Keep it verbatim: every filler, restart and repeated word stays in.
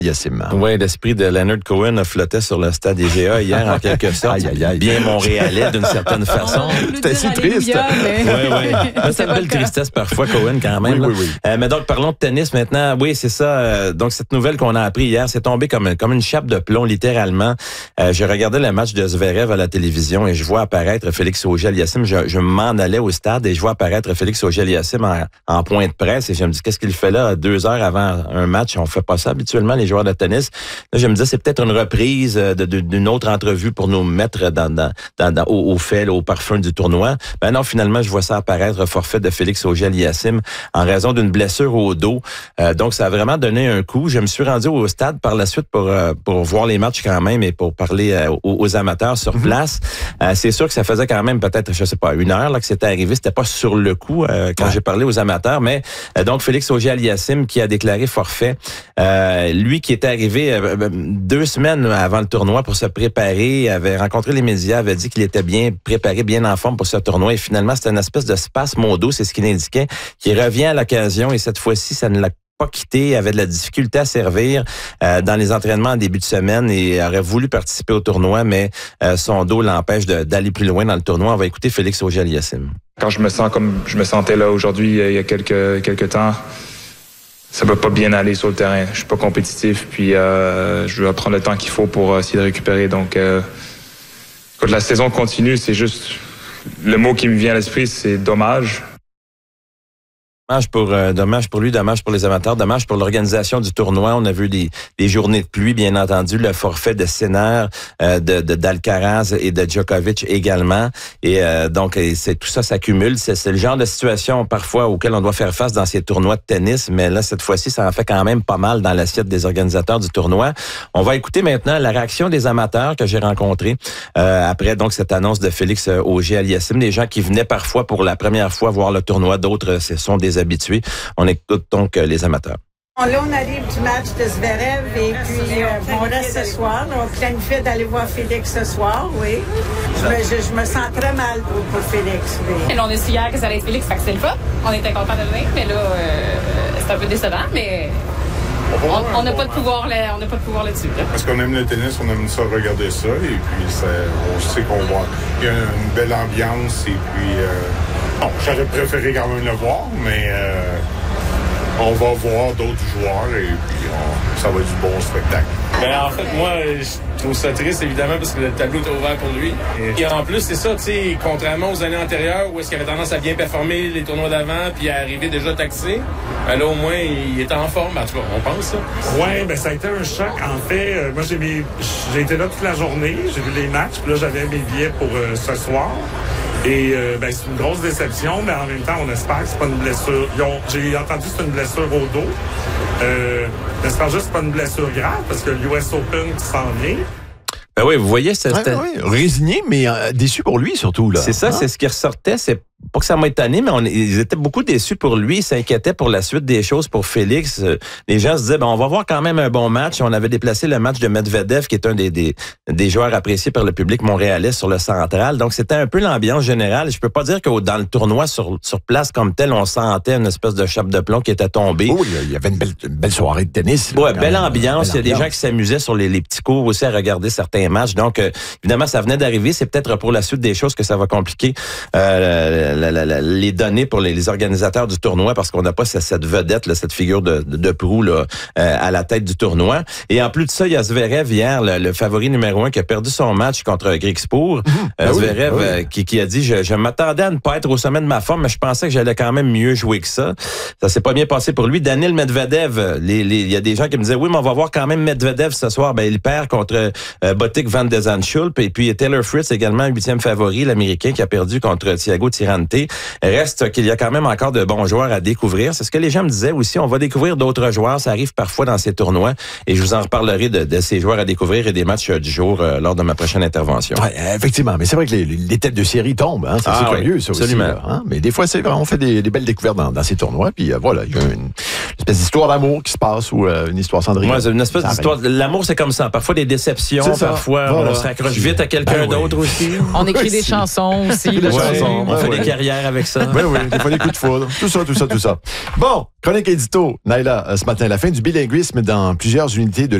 Yassim. Oui, l'esprit de Leonard Cohen flottait sur le stade I G A hier, en quelque sorte. Aïe, aïe, aïe. Bien montréalais, d'une certaine façon. C'était assez triste. Oui, oui. C'est une belle tristesse parfois, Cohen, quand même. Oui, oui, oui. Euh, mais donc, parlons de tennis maintenant. Oui, c'est ça. Euh, donc, cette nouvelle qu'on a appris hier, c'est tombé comme, comme une chape de plomb, littéralement. Euh, je regardais le match de Zverev à la télévision et je vois apparaître Félix Auger-Aliassime. Je, je m'en allais au stade et je vois apparaître Félix Auger-Aliassime en, en point de presse et je me dis, qu'est-ce qu'il fait là, deux heures avant un match? On fait pas ça habituellement, les joueurs de tennis. Là, je me disais, c'est peut-être une reprise de, de, d'une autre entrevue pour nous mettre dans, dans, dans, dans, au, au fait, là, au parfum du tournoi. Ben non, finalement, je vois ça apparaître, forfait de Félix Auger-Aliassime en raison d'une blessure au dos. Euh, donc, ça a vraiment donné un coup. Je me suis rendu au stade par la suite pour, euh, pour voir les matchs quand même et pour parler euh, aux, aux amateurs sur mm-hmm. place. Euh, c'est sûr que ça faisait quand même peut-être, je sais pas, une heure là, que c'était arrivé. C'était pas sur le coup euh, quand ouais. j'ai parlé aux amateurs, mais euh, donc Félix Auger-Aliassime qui a déclaré forfait. Euh, lui qui était arrivé euh, deux semaines avant le tournoi pour se préparer, avait rencontré les médias, avait dit qu'il était bien préparé, bien en forme pour ce tournoi. Et finalement, c'était une espèce de spasme au dos, c'est ce qu'il indiquait, qui revient à l'occasion. Et cette fois-ci, ça ne l'a pas quitté, avait de la difficulté à servir euh, dans les entraînements en début de semaine et aurait voulu participer au tournoi, mais euh, son dos l'empêche de, d'aller plus loin dans le tournoi. On va écouter Félix Auger-Aliassime. Quand je me sens comme je me sentais là aujourd'hui, il y a quelques, quelques temps, ça peut pas bien aller sur le terrain. Je suis pas compétitif, puis euh, je veux prendre le temps qu'il faut pour essayer de récupérer. Donc, euh, quand la saison continue, c'est juste le mot qui me vient à l'esprit, c'est dommage. Dommage pour, euh, dommage pour lui, dommage pour les amateurs, dommage pour l'organisation du tournoi. On a vu des, des journées de pluie, bien entendu, le forfait de Sinner, euh, de, de d'Alcaraz et de Djokovic également. Et euh, donc, c'est tout ça s'accumule. C'est, c'est le genre de situation parfois auquel on doit faire face dans ces tournois de tennis. Mais là, cette fois-ci, ça en fait quand même pas mal dans l'assiette des organisateurs du tournoi. On va écouter maintenant la réaction des amateurs que j'ai rencontrés euh, après donc cette annonce de Félix Auger-Aliassime. Des gens qui venaient parfois pour la première fois voir le tournoi, d'autres ce sont des habitués. On écoute donc euh, les amateurs. Là, on arrive du match de Zverev et puis euh, on reste ce soir. On planifie d'aller voir Félix ce soir, oui. Je me, je, je me sens très mal pour, pour Félix. Oui. Et là, on a su hier que ça allait être Félix, fait que c'est le fun. On était contents de venir, mais là, euh, c'est un peu décevant, mais on n'a pas de pouvoir là, on n'a pas de pouvoir là-dessus. Là. Parce qu'on aime le tennis, on aime ça regarder ça, et puis ça, on sait qu'on va. Il y a une belle ambiance, et puis euh, bon, j'aurais préféré quand même le voir, mais euh, on va voir d'autres joueurs et puis on, ça va être du bon spectacle. Ben, en fait, moi, je trouve ça triste, évidemment, parce que le tableau est ouvert pour lui. Et en plus, c'est ça, tu sais, contrairement aux années antérieures où est-ce qu'il avait tendance à bien performer les tournois d'avant puis à arriver déjà taxé, ben là, au moins, il est en forme. En tout cas, on pense ça. Oui, ben ça a été un choc. En fait, euh, moi, j'ai, mes, j'ai été là toute la journée. J'ai vu les matchs. Puis là, j'avais mes billets pour euh, ce soir. Et euh, ben, c'est une grosse déception, mais en même temps, on espère que c'est pas une blessure. Ils ont, j'ai entendu que c'est une blessure au dos. Euh, j'espère juste que c'est pas une blessure grave, parce que l'U S Open qui s'en vient. Ben oui, vous voyez, c'était... Ouais, ouais, résigné, mais euh, déçu pour lui, surtout. Là. C'est ça, hein? C'est ce qui ressortait. C'est pas que ça m'a étonné, mais on, ils étaient beaucoup déçus pour lui. Ils s'inquiétaient pour la suite des choses pour Félix. Les gens se disaient, ben, on va voir quand même un bon match. On avait déplacé le match de Medvedev, qui est un des, des, des joueurs appréciés par le public montréalais sur le central. Donc, c'était un peu l'ambiance générale. Je peux pas dire que dans le tournoi, sur, sur place comme tel, on sentait une espèce de chape de plomb qui était tombée. Oh, il y avait une belle, une belle soirée de tennis. Ouais, belle même, ambiance. Belle il y a ambiance. des gens qui s'amusaient sur les, les petits cours aussi à regarder certains matchs. Donc, euh, évidemment, ça venait d'arriver. C'est peut-être pour la suite des choses que ça va compliquer euh, la, la, la, les données pour les, les organisateurs du tournoi parce qu'on n'a pas cette, cette vedette, là, cette figure de, de, de proue là, euh, à la tête du tournoi. Et en plus de ça, il y a Zverev hier, le, le favori numéro un, qui a perdu son match contre Griekspoor. Mmh, euh, ben Zverev oui, oui. Euh, qui, qui a dit, je, je m'attendais à ne pas être au sommet de ma forme, mais je pensais que j'allais quand même mieux jouer que ça. Ça s'est pas bien passé pour lui. Daniil Medvedev, les, les, il y a des gens qui me disaient, oui, mais on va voir quand même Medvedev ce soir. Ben, il perd contre euh, Botic van de Zandschulp. Et puis Taylor Fritz, également huitième favori, l'Américain, qui a perdu contre Thiago Tirante. Reste qu'il y a quand même encore de bons joueurs à découvrir. C'est ce que les gens me disaient aussi. On va découvrir d'autres joueurs. Ça arrive parfois dans ces tournois. Et je vous en reparlerai de, de ces joueurs à découvrir et des matchs euh, du jour euh, lors de ma prochaine intervention. Ouais, effectivement. Mais c'est vrai que les, les têtes de série tombent. Hein. C'est ah, assez oui, curieux, ça absolument. aussi. Là, hein. Mais des fois, c'est vrai, on fait des, des belles découvertes dans, dans ces tournois. Puis euh, voilà, il y a une espèce d'histoire d'amour qui se passe ou euh, une histoire cendrillon. Ouais, c'est une espèce d'histoire. L'amour, c'est comme ça. Parfois des déceptions. Parfois, voilà. On se raccroche vite à quelqu'un ben, d'autre ouais. aussi. On écrit ouais, des chansons aussi. Des chansons. On fait des carrière avec ça. Oui, oui, des fois des coups de foudre. Tout ça, tout ça, tout ça. Bon, chronique édito, Naila, ce matin, la fin du bilinguisme dans plusieurs unités de